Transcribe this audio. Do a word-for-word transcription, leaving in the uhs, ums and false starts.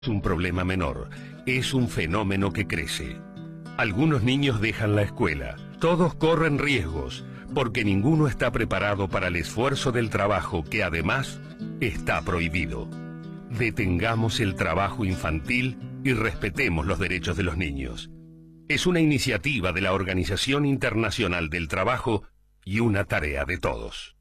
Es un problema menor, es un fenómeno que crece. Algunos niños dejan la escuela, todos corren riesgos, porque ninguno está preparado para el esfuerzo del trabajo que además está prohibido. Detengamos el trabajo infantil y respetemos los derechos de los niños. Es una iniciativa de la Organización Internacional del Trabajo y una tarea de todos.